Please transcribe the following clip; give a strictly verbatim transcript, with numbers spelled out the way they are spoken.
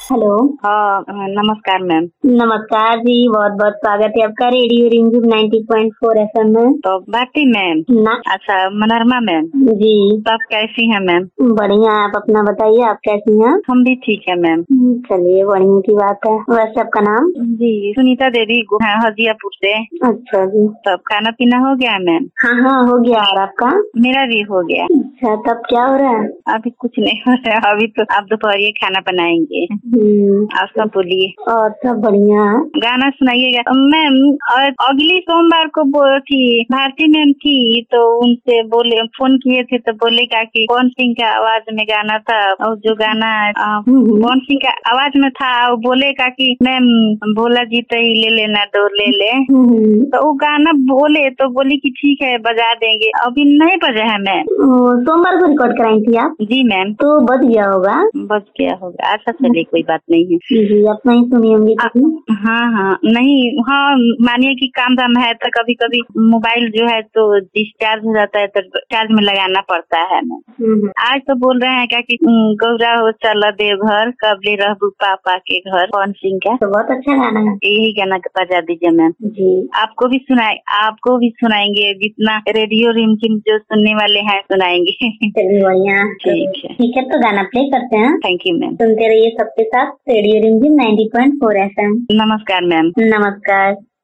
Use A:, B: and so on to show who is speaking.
A: Hello.
B: हाँ नमस्कार ma'am.
A: नमस्कार जी, बहुत बहुत स्वागत है आपका रेडियो रिमझिम नाइंटी पॉइंट फोर एफएम में।
B: तो भारती मैम।
A: ना
B: अच्छा मनोरमा मैम
A: जी,
B: सब कैसी हैं मैम?
A: बढ़िया। आप अपना बताइए, आप कैसी हैं?
B: हम भी ठीक है मैम।
A: चलिए, बढ़िया की बात है। वैसे आपका नाम?
B: जी सुनीता देवी गो- हाँ, हजियापुर से।
A: अच्छा जी।
B: तब खाना पीना हो गया मैम?
A: हाँ हाँ हो गया। और आपका?
B: मेरा भी हो गया।
A: अच्छा, तब क्या हो रहा है?
B: अभी कुछ नहीं हो रहा है, अभी तो आप दोपहर खाना बनाएंगे।
A: हम्म,
B: आप सब बोलिए।
A: और सब बढ़िया है।
B: गाना सुनाइएगा मैम। और अगली सोमवार को वो थी भारती मैम थी, तो उनसे बोले फोन किए थे तो बोले का कि कौन सिंह का आवाज में गाना था, और जो गाना आ, कौन सिंह का आवाज में था वो बोले का कि मैम भोला जी तो ही ले लेना दो ले ले। तो वो गाना बोले तो बोली कि ठीक है बजा देंगे, अभी नहीं बजा है मैम।
A: सोमवार को रिकॉर्ड कराई थी आप?
B: जी मैम।
A: तो बच गया होगा।
B: बच गया होगा। अच्छा चलिए कोई बात नहीं है।
A: जी, आप नहीं सुनी होंगी तो।
B: हाँ हाँ नहीं हाँ मानिए कि काम धाम है तो कभी कभी मोबाइल जो है तो डिस्चार्ज हो जाता है तो चार्ज में लगाना पड़ता है मैम। आज तो बोल रहे हैं क्या कि उम, गौरा हो चल देवघर कबले रहबू पापा के घर, कौन सिंह का।
A: तो बहुत अच्छा गाना है।
B: यही गाना बजा दीजिए मैम।
A: जी,
B: आपको भी सुनाए आपको भी सुनाएंगे, जितना रेडियो रिमझिम जो सुनने वाले हैं सुनाएंगे।
A: चलिए बढ़िया।
B: ठीक है
A: ठीक है, तो गाना प्ले करते हैं।
B: Thank you ma'am.
A: सुनते रहिए सबके साथ रेडियो रिमझिम नाइंटी पॉइंट फोर एफएम।
B: नमस्कार मैम।
A: नमस्कार।